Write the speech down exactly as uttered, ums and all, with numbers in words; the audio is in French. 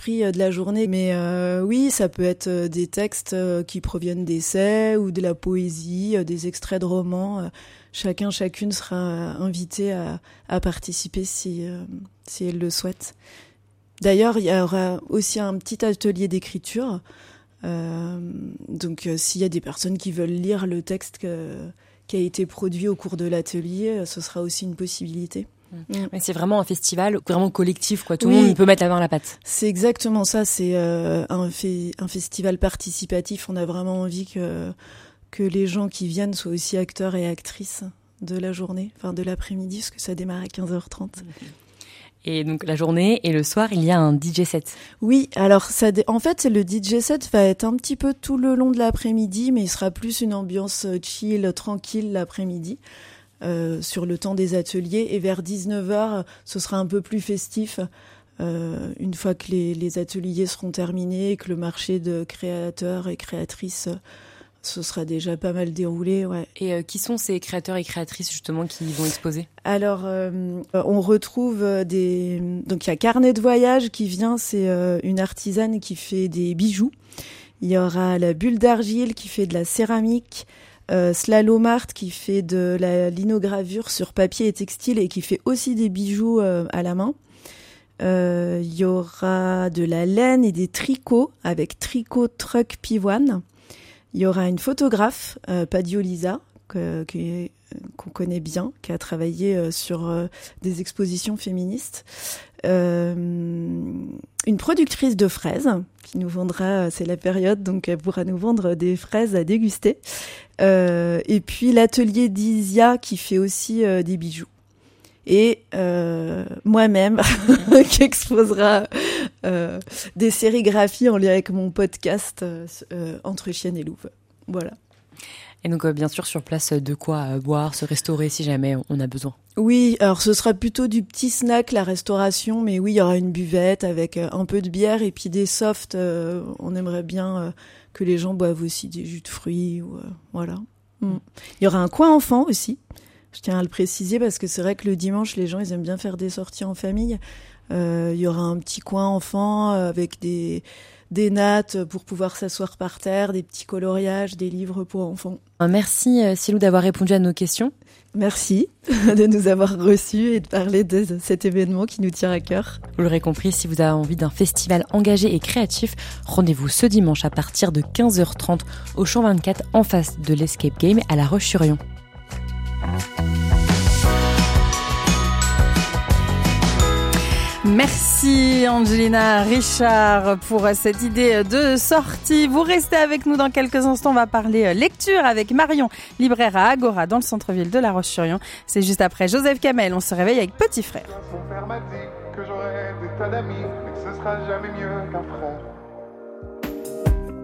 l'esprit de la journée. Mais euh, oui, ça peut être des textes qui proviennent d'essais ou de la poésie, des extraits de romans. Chacun, chacune sera invité à, à participer si, euh, si elle le souhaite. D'ailleurs, il y aura aussi un petit atelier d'écriture. Euh, donc, euh, s'il y a des personnes qui veulent lire le texte que, qui a été produit au cours de l'atelier, ce sera aussi une possibilité. Mmh. Mais c'est vraiment un festival vraiment collectif, quoi. Tout oui, le monde peut mettre la main à la pâte. C'est exactement ça. C'est euh, un, fait, un festival participatif. On a vraiment envie que, que les gens qui viennent soient aussi acteurs et actrices de la journée, enfin de l'après-midi, parce que ça démarre à quinze heures trente. Et donc la journée et le soir, il y a un D J set. Oui, alors ça dé... en fait, le D J set va être un petit peu tout le long de l'après-midi, mais il sera plus une ambiance chill, tranquille l'après-midi, euh, sur le temps des ateliers. Et vers dix-neuf heures, ce sera un peu plus festif, euh, une fois que les, les ateliers seront terminés et que le marché de créateurs et créatrices ce sera déjà pas mal déroulé, ouais. Et euh, qui sont ces créateurs et créatrices justement qui vont exposer ? Alors, euh, on retrouve des... Donc, il y a Carnet de voyage qui vient, c'est euh, une artisane qui fait des bijoux. Il y aura la Bulle d'argile qui fait de la céramique, euh, Slalomart qui fait de la linogravure sur papier et textile et qui fait aussi des bijoux euh, à la main. Euh, il y aura de la laine et des tricots avec Tricot Truck Pivoine. Il y aura une photographe, euh, Padio Lisa, que, que, qu'on connaît bien, qui a travaillé euh, sur euh, des expositions féministes. Euh, une productrice de fraises, qui nous vendra, c'est la période, donc elle pourra nous vendre des fraises à déguster. Euh, et puis l'atelier d'Isia, qui fait aussi euh, des bijoux. Et euh, moi-même, qui exposera euh, des sérigraphies en lien avec mon podcast euh, euh, Entre Chienne et Louve. Voilà. Et donc, euh, bien sûr, sur place, de quoi euh, boire, se restaurer si jamais on a besoin. Oui, alors ce sera plutôt du petit snack, la restauration, mais oui, il y aura une buvette avec euh, un peu de bière et puis des softs. Euh, on aimerait bien euh, que les gens boivent aussi des jus de fruits. Ou, euh, voilà. Mm. Il y aura un coin enfant aussi. Je tiens à le préciser parce que c'est vrai que le dimanche, les gens, ils aiment bien faire des sorties en famille. Euh, il y aura un petit coin enfant avec des, des nattes pour pouvoir s'asseoir par terre, des petits coloriages, des livres pour enfants. Merci Silou d'avoir répondu à nos questions. Merci de nous avoir reçus et de parler de cet événement qui nous tient à cœur. Vous l'aurez compris, si vous avez envie d'un festival engagé et créatif, rendez-vous ce dimanche à partir de quinze heures trente au Champ vingt-quatre en face de l'Escape Game à La Roche-sur-Yon. Merci Angelina Richard pour cette idée de sortie. Vous restez avec nous dans quelques instants. On va parler lecture avec Marion, libraire à Agora dans le centre-ville de La Roche-sur-Yon. C'est juste après Joseph Kamel. On se réveille avec Petit Frère. Son père m'a dit que j'aurais des tas d'amis, mais que ce sera jamais mieux qu'un frère.